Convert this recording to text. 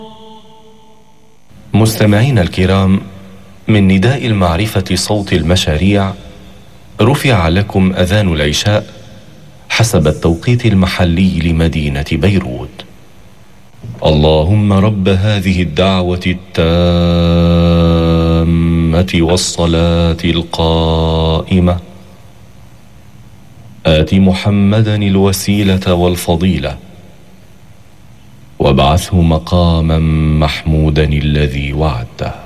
مستمعينا الكرام، من نداء المعرفة صوت المشاريع رفع لكم أذان العشاء حسب التوقيت المحلي لمدينة بيروت. اللهم رب هذه الدعوة التامة والصلاة القائمة آت محمدا الوسيلة والفضيلة وابعثه مقاما محمودا الذي وعدته.